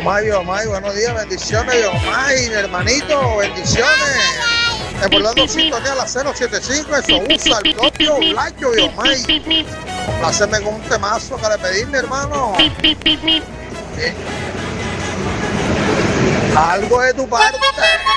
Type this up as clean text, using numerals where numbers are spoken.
Omay, buenos días, bendiciones, Omay, mi hermanito, bendiciones. Recordando sintonía a las 075, eso usa el propio Blacho y Omay. Compláceme con un temazo que le pedí, mi hermano. Algo de tu parte.